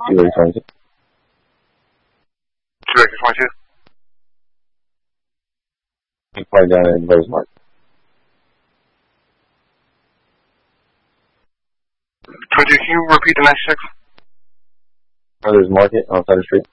2X22. 2X22. Inquiry down in Rosemont. Can you repeat the 96? Brothers Market on Sutter Street.